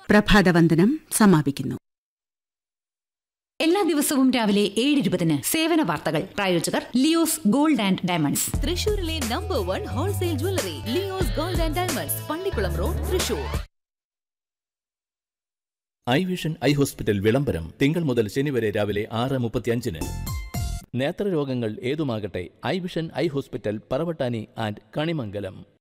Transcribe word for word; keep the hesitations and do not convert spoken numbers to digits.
പ്രഭാതവന്ദനം സമാപിക്കുന്നു. എല്ലാ ദിവസവും രാവിലെ ഏഴ് ഇരുപതിന് സേവന വാർത്തകൾ. പ്രായോജകർ ലിയോസ് ഗോൾഡ് ആൻഡ് ഡയമണ്ട്സ്, തൃശൂരിലെ number one wholesale jewellery Leo's gold and diamonds, Pallikkulam road, Thrissur. I vision eye hospital വിളംബരം തിങ്കൾ മുതൽ ശനി വരെ രാവിലെ ആറ് മുപ്പത്തിയഞ്ചിന്. നേത്രരോഗങ്ങൾ ഏതുമാകട്ടെ, I vision eye hospital, Paravattani and Kanimangalam.